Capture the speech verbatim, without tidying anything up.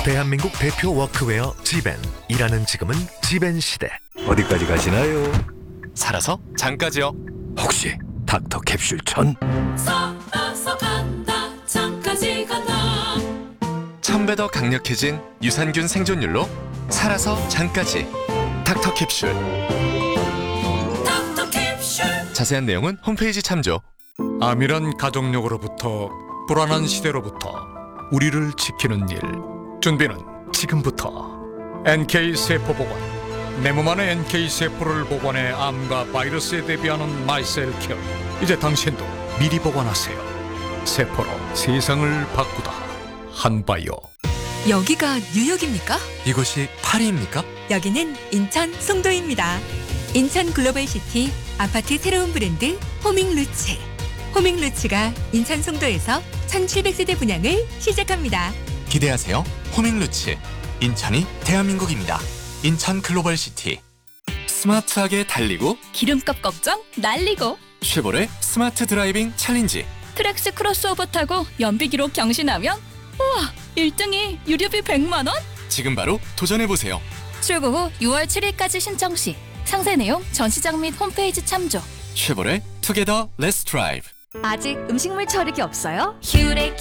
대한민국 대표 워크웨어 지벤. 일하는 지금은 지벤 시대. 어디까지 가시나요? 살아서 장까지요. 혹시 닥터 캡슐 천? 살아서 간다 장까지 간다. 천 배 더 강력해진 유산균 생존율로 살아서 장까지. 닥터 캡슐. 닥터 캡슐. 자세한 내용은 홈페이지 참조. 암이란 가족력으로부터 불안한 시대로부터 우리를 지키는 일. 준비는 지금부터. 엔케이 세포 보관. 내 몸 안에 엔케이 세포를 보관해 암과 바이러스에 대비하는 마이셀 케어. 이제 당신도 미리 보관하세요. 세포로 세상을 바꾸다. 한바이오. 여기가 뉴욕입니까? 이곳이 파리입니까? 여기는 인천 송도입니다. 인천 글로벌시티 아파트 새로운 브랜드 호밍루츠. 호밍루츠가 인천 송도에서 천칠백 세대 분양을 시작합니다. 기대하세요. 호밍루츠. 인천이 대한민국입니다. 인천 글로벌시티. 스마트하게 달리고 기름값 걱정 날리고 쉐보레 스마트 드라이빙 챌린지. 트랙스 크로스오버 타고 연비기록 경신하면 우와 일 등이 유류비 백만 원? 지금 바로 도전해보세요. 출고 후 유월 칠일까지 신청 시 상세 내용 전시장 및 홈페이지 참조. 쉐보레 투게더 렛츠 드라이브. 아직 음식물 처리기 없어요? 휴레